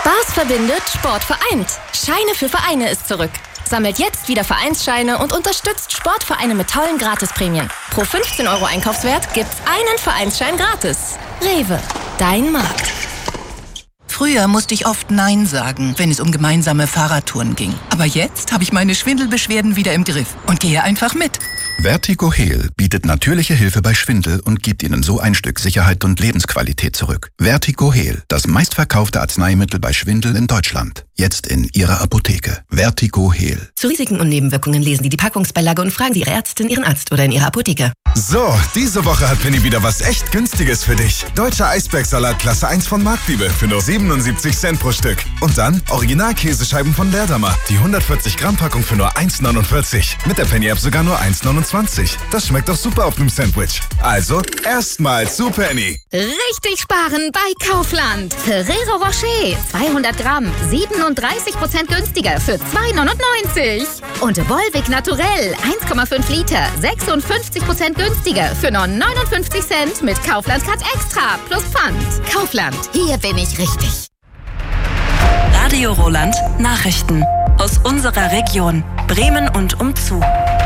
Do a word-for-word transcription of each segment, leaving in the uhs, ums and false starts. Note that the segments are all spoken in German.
Spaß verbindet, Sport vereint. Scheine für Vereine ist zurück. Sammelt jetzt wieder Vereinsscheine und unterstützt Sportvereine mit tollen Gratisprämien. Pro fünfzehn Euro Einkaufswert gibt's einen Vereinsschein gratis. Rewe, dein Markt. Früher musste ich oft Nein sagen, wenn es um gemeinsame Fahrradtouren ging. Aber jetzt habe ich meine Schwindelbeschwerden wieder im Griff und gehe einfach mit. Vertigo Heal bietet natürliche Hilfe bei Schwindel und gibt Ihnen so ein Stück Sicherheit und Lebensqualität zurück. Vertigo Heal, das meistverkaufte Arzneimittel bei Schwindel in Deutschland. Jetzt in Ihrer Apotheke. Vertigo Heal. Zu Risiken und Nebenwirkungen lesen Sie die Packungsbeilage und fragen Sie Ihre Ärztin, Ihren Arzt oder in Ihrer Apotheke. So, diese Woche hat Penny wieder was echt Günstiges für dich. Deutscher Eisbergsalat Klasse eins von Marktliebe für nur siebenundsiebzig Cent pro Stück. Und dann Original-Käsescheiben von Leerdammer. Die hundertvierzig Gramm Packung für nur eins neunundvierzig. Mit der Penny-App sogar nur eins neunundzwanzig. Das schmeckt doch super auf einem Sandwich. Also, erstmal zu Penny. Richtig sparen bei Kaufland. Ferrero Rocher, zweihundert Gramm, siebenunddreißig Prozent günstiger für zwei neunundneunzig. Und Volvic Naturell, eins Komma fünf Liter, sechsundfünfzig Prozent günstiger für nur neunundfünfzig Cent mit Kaufland Cut Extra plus Pfand. Kaufland, hier bin ich richtig. Radio Roland Nachrichten aus unserer Region, Bremen und umzu.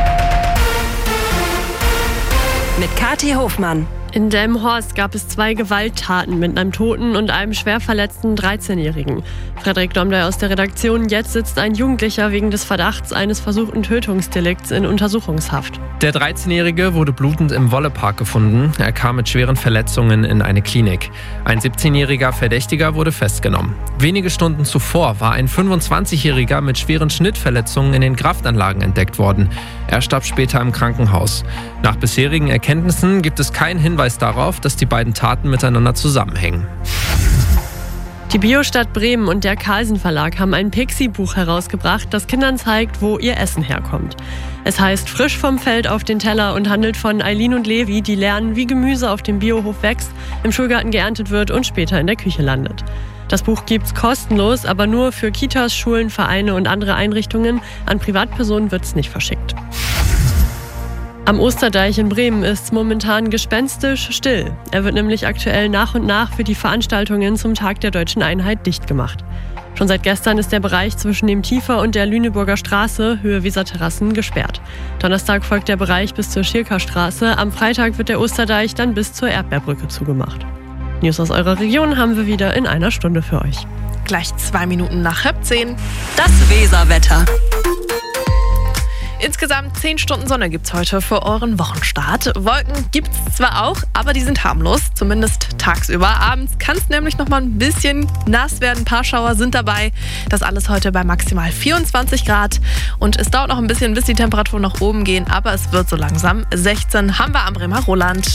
Mit Kathi Hofmann. In Delmenhorst gab es zwei Gewalttaten mit einem toten und einem schwer verletzten dreizehnjährigen. Frederik Domdey aus der Redaktion. Jetzt sitzt ein Jugendlicher wegen des Verdachts eines versuchten Tötungsdelikts in Untersuchungshaft. Der dreizehnjährige wurde blutend im Wollepark gefunden. Er kam mit schweren Verletzungen in eine Klinik. Ein siebzehnjähriger Verdächtiger wurde festgenommen. Wenige Stunden zuvor war ein fünfundzwanzigjähriger mit schweren Schnittverletzungen in den Kraftanlagen entdeckt worden. Er starb später im Krankenhaus. Nach bisherigen Erkenntnissen gibt es keinen Hinweis darauf, dass die beiden Taten miteinander zusammenhängen. Die Biostadt Bremen und der Carlsen Verlag haben ein Pixie-Buch herausgebracht, das Kindern zeigt, wo ihr Essen herkommt. Es heißt Frisch vom Feld auf den Teller und handelt von Eileen und Levi, die lernen, wie Gemüse auf dem Biohof wächst, im Schulgarten geerntet wird und später in der Küche landet. Das Buch gibt's kostenlos, aber nur für Kitas, Schulen, Vereine und andere Einrichtungen. An Privatpersonen wird's nicht verschickt. Am Osterdeich in Bremen ist es momentan gespenstisch still. Er wird nämlich aktuell nach und nach für die Veranstaltungen zum Tag der Deutschen Einheit dicht gemacht. Schon seit gestern ist der Bereich zwischen dem Tiefer und der Lüneburger Straße, Höhe Weserterrassen, gesperrt. Donnerstag folgt der Bereich bis zur Schirker Straße. Am Freitag wird der Osterdeich dann bis zur Erdbeerbrücke zugemacht. News aus eurer Region haben wir wieder in einer Stunde für euch. Gleich zwei Minuten nach halb zehn. Das Weserwetter. Insgesamt zehn Stunden Sonne gibt's heute für euren Wochenstart. Wolken gibt's zwar auch, aber die sind harmlos, zumindest tagsüber. Abends kann es nämlich noch mal ein bisschen nass werden, ein paar Schauer sind dabei. Das alles heute bei maximal vierundzwanzig Grad. Und es dauert noch ein bisschen, bis die Temperaturen nach oben gehen, aber es wird so langsam. sechzehn haben wir am Bremer Roland.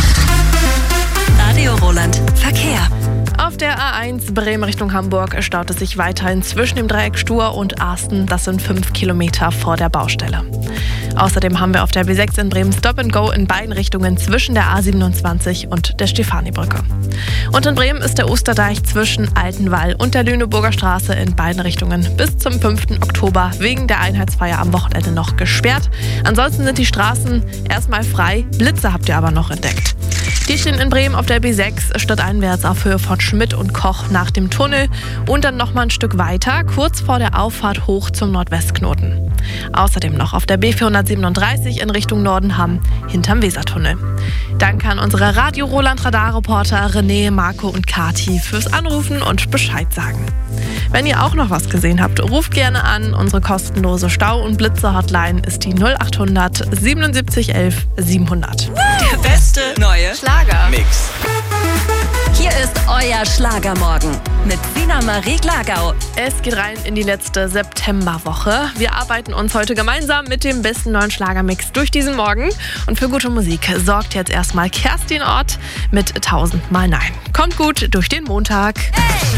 Radio Roland Verkehr. Auf der A eins Bremen Richtung Hamburg staut es sich weiterhin zwischen dem Dreieck Stur und Arsten. Das sind fünf Kilometer vor der Baustelle. Außerdem haben wir auf der B sechs in Bremen Stop and Go in beiden Richtungen zwischen der A siebenundzwanzig und der Stefanibrücke. Und in Bremen ist der Osterdeich zwischen Altenwall und der Lüneburger Straße in beiden Richtungen bis zum fünften Oktober wegen der Einheitsfeier am Wochenende noch gesperrt. Ansonsten sind die Straßen erstmal frei. Blitze habt ihr aber noch entdeckt. Die stehen in Bremen auf der B sechs stadteinwärts auf Höhe von Schmidt und Koch nach dem Tunnel und dann noch mal ein Stück weiter, kurz vor der Auffahrt hoch zum Nordwestknoten. Außerdem noch auf der B vierhundertsiebenunddreißig in Richtung Nordenham hinterm Wesertunnel. Danke an unsere Radio Roland Radarreporter René, Marco und Kati fürs Anrufen und Bescheid sagen. Wenn ihr auch noch was gesehen habt, ruft gerne an. Unsere kostenlose Stau- und Blitze-Hotline ist die null acht hundert siebenundsiebzig elf siebenhundert. Der beste neue Schlager-Mix. Hier ist euer Schlagermorgen mit Sina Marie Glagau. Es geht rein in die letzte Septemberwoche. Wir arbeiten uns heute gemeinsam mit dem besten neuen Schlagermix durch diesen Morgen. Und für gute Musik sorgt jetzt erstmal Kerstin Ott mit tausendmal Nein. Kommt gut durch den Montag. Hey!